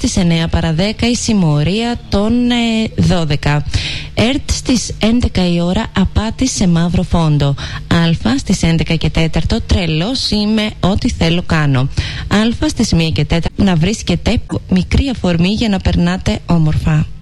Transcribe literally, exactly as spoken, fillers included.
στις εννέα παρά δέκα η συμμορία των ε, δώδεκα. ΕΡΤ στις έντεκα η ώρα, απάτη σε μαύρο φόντο. Α στις έντεκα και τέσσερα, τρελός είμαι, ό,τι θέλω κάνω. Α στις μία και τέσσερα, να βρίσκετε μικρή αφορμή για να περνάτε όμορφα.